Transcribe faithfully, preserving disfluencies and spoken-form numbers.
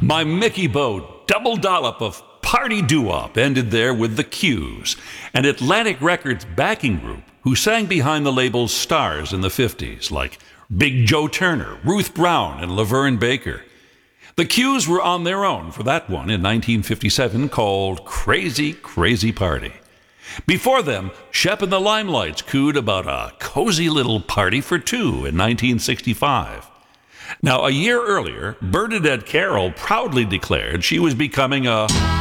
My Mickey Bow double dollop of party doo-wop ended there with the Q's, an Atlantic Records backing group who sang behind the label's stars in the fifties, like Big Joe Turner, Ruth Brown, and Laverne Baker. The Q's were on their own for that one in nineteen fifty-seven called Crazy, Crazy Party. Before them, Shep and the Limelights cooed about a cozy little party for two in nineteen sixty-five. Now, a year earlier, Bernadette Carroll proudly declared she was becoming a